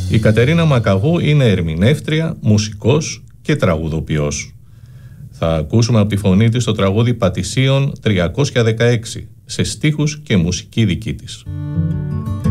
Η Κατερίνα Μακαβού είναι ερμηνεύτρια, μουσικός και τραγουδοποιός. Θα ακούσουμε από τη φωνή της το τραγούδι Πατησίων 316, σε στίχους και μουσική δική της.